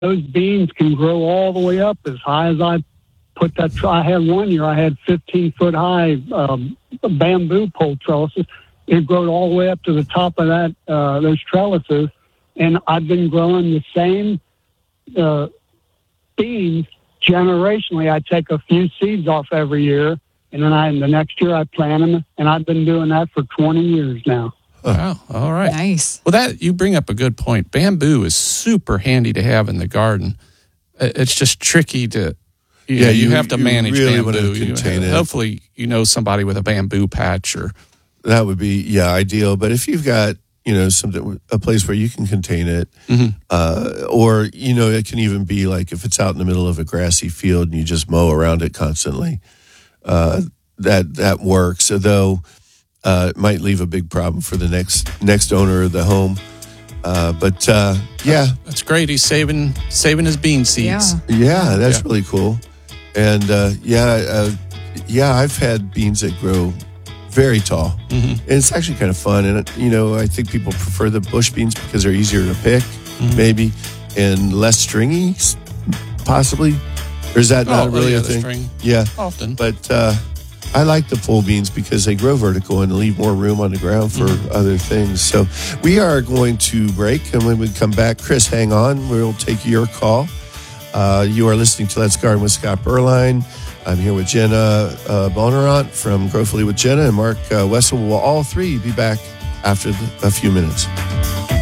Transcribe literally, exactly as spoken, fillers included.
those beans can grow all the way up as high as I put that. I had one year, I had fifteen foot high um, bamboo pole trellises. It grew all the way up to the top of that, uh, those trellises. And I've been growing the same uh, beans generationally. I take a few seeds off every year, and then I, the next year I plant them. And I've been doing that for twenty years now. Wow. All right. Nice. Well, that you bring up a good point. Bamboo is super handy to have in the garden. It's just tricky to, you yeah, know, you, you have to you manage really bamboo. Want to contain you, it. Hopefully, you know somebody with a bamboo patch or that would be yeah ideal. But if you've got you know some a place where you can contain it, mm-hmm. uh, or you know it can even be like if it's out in the middle of a grassy field and you just mow around it constantly, uh, that that works. Although. Uh, it might leave a big problem for the next next owner of the home, uh, but uh, yeah, that's great. He's saving saving his bean seeds. Yeah, yeah that's yeah. really cool. And uh, yeah, uh, yeah, I've had beans that grow very tall, mm-hmm. and it's actually kind of fun. And you know, I think people prefer the bush beans because they're easier to pick, mm-hmm. maybe, and less stringy, possibly. Or is that oh, not really yeah, a thing? String. Yeah, often, but. Uh, I like the pole beans because they grow vertical and leave more room on the ground for mm-hmm. other things. So we are going to break, and when we come back, Chris, hang on. We'll take your call. Uh, you are listening to Let's Garden with Scott Berline. I'm here with Jenna uh, Bonerant from Growfully with Jenna, and Mark uh, Wessel. Will all three be back after the, a few minutes.